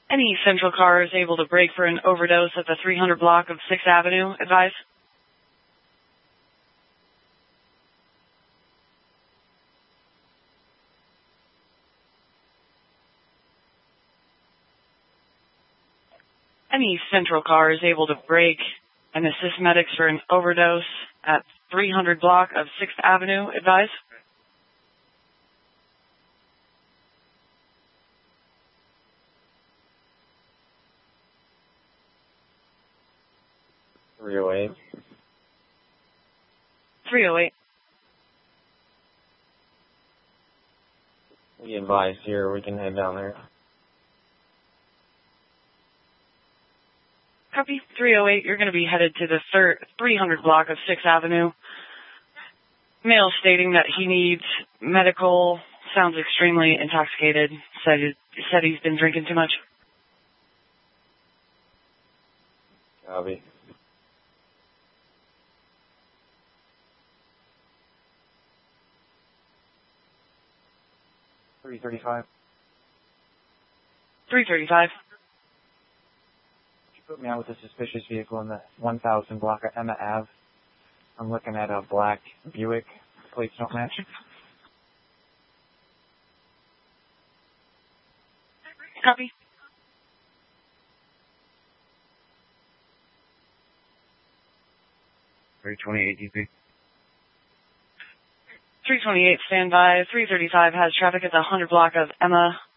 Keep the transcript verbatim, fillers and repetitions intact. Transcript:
Any Central car is able to brake for an overdose at the three hundred block of sixth Avenue, advise? Any Central car is able to brake and assist medics for an overdose at three hundred block of sixth Avenue, advise? three oh eight. three oh eight. We advise here, we can head down there. Copy. three oh eight, you're going to be headed to the third, three hundred block of sixth Avenue. Male stating that he needs medical, sounds extremely intoxicated, said, said he's been drinking too much. Copy. three thirty-five. three thirty-five. Could you put me out with a suspicious vehicle in the one thousand block of Emma Ave? I'm looking at a black Buick. Plates don't match. Copy. three twenty-eight D P. three twenty-eight, stand by. three thirty-five has traffic at the one hundred block of Emma